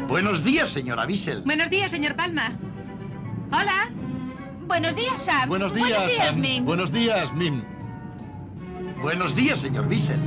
Buenos días, señora Bissell. Buenos días, señor Palma. Hola. Buenos días, Sam. Buenos días, Sam. Min. Buenos días, Min. Buenos días, señor Bissell.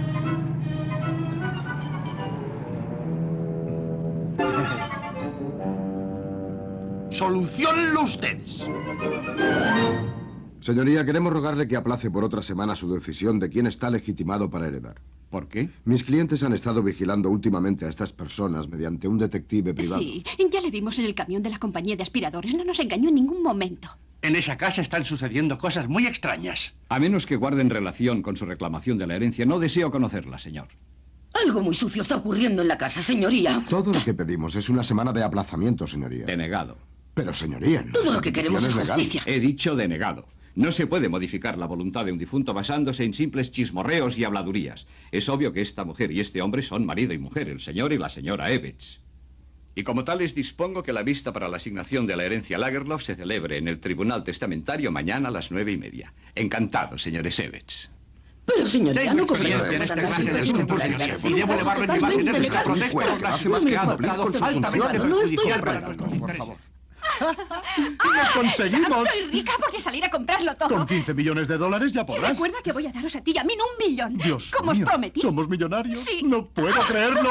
Soluciónenlo ustedes. Señoría, queremos rogarle que aplace por otra semana su decisión de quién está legitimado para heredar. ¿Por qué? Mis clientes han estado vigilando últimamente a estas personas mediante un detective privado. Sí, ya le vimos en el camión de la compañía de aspiradores. No nos engañó en ningún momento. En esa casa están sucediendo cosas muy extrañas. A menos que guarden relación con su reclamación de la herencia, no deseo conocerla, señor. Algo muy sucio está ocurriendo en la casa, señoría. Todo lo que pedimos es una semana de aplazamiento, señoría. Denegado. Pero, señoría, no. Todo lo que queremos es legal. justicia. He dicho denegado. No se puede modificar la voluntad de un difunto basándose en simples chismorreos y habladurías. Es obvio que esta mujer y este hombre son marido y mujer, el señor y la señora Evetts. Y como tales dispongo que la vista para la asignación de la herencia Lagerlof se celebre en el Tribunal Testamentario mañana a las 9:30. Encantado, señores Evetts. Pero, señoría, no experiencia en esta clase de circunstancias y debo elevarlo en imagen de nuestra protesta. Hace más que cumplir con sus funciones. No estoy de Judicial para acuerdo. nuestros intereses. ¡Lo conseguimos! Sam, soy rica, voy a salir a comprarlo todo. Con 15 millones de dólares ya Y podrás. recuerda que voy a daros a ti y a mí 1 millón. Dios como mío, os prometí. ¿Somos millonarios? Sí. No puedo creerlo.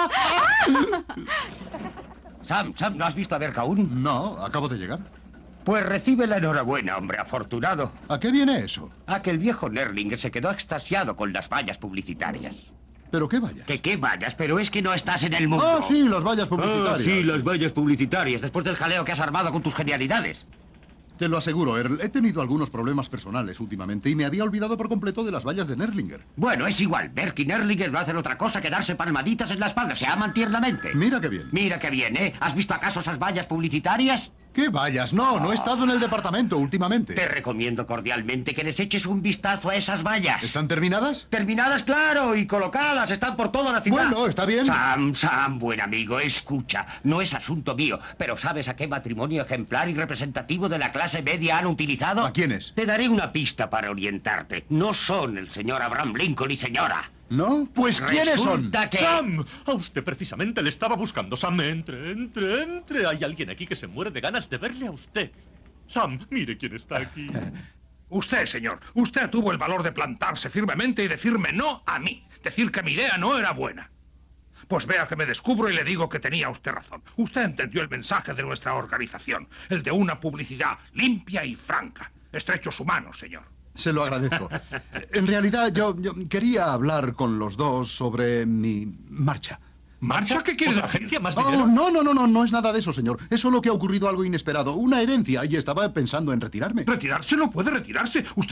Sam, ¿no has visto a Berk aún? No, acabo de llegar. Pues recibe la enhorabuena, hombre afortunado. ¿A qué viene eso? A que el viejo Nerlinger se quedó extasiado con las vallas publicitarias. ¿Pero qué vaya? ¿Que qué vallas? Pero es que no estás en el mundo. Ah, sí, las vallas publicitarias. Sí, las vallas publicitarias, después del jaleo que has armado con tus genialidades. Te lo aseguro, Earl. He tenido algunos problemas personales últimamente y me había olvidado por completo de las vallas de Nerlinger. Bueno, es igual. Berk y Nerlinger no hacen otra cosa que darse palmaditas en la espalda. Se aman tiernamente. Mira qué bien. Mira qué bien, ¿eh? ¿Has visto acaso esas vallas publicitarias? ¿Qué vallas? No he estado en el departamento últimamente. Te recomiendo cordialmente que les eches un vistazo a esas vallas. ¿Están terminadas? Terminadas, claro, y colocadas. Están por toda la ciudad. Bueno, está bien. Sam, buen amigo, escucha. No es asunto mío, pero ¿sabes a qué matrimonio ejemplar y representativo de la clase media han utilizado? ¿A quiénes? Te daré una pista para orientarte. No son el señor Abraham Lincoln y señora. ¿No? Pues ¿quiénes son? Resulta que... Sam, a usted precisamente le estaba buscando. Sam, entre. Hay alguien aquí que se muere de ganas de verle a usted. Sam, mire quién está aquí. Usted, señor, usted tuvo el valor de plantarse firmemente y decirme no a mí. Decir que mi idea no era buena. Pues vea que me descubro y le digo que tenía usted razón. Usted entendió el mensaje de nuestra organización, el de una publicidad limpia y franca. Estrecho su mano, señor. Se lo agradezco. En realidad, yo quería hablar con los dos sobre mi marcha. ¿Marcha? ¿Qué quiere ¿Otra decir? agencia? ¿Más Oh, dinero? no es nada de eso, señor. Es solo que ha ocurrido algo inesperado. Una herencia y estaba pensando en retirarme. Retirarse no puede retirarse. Usted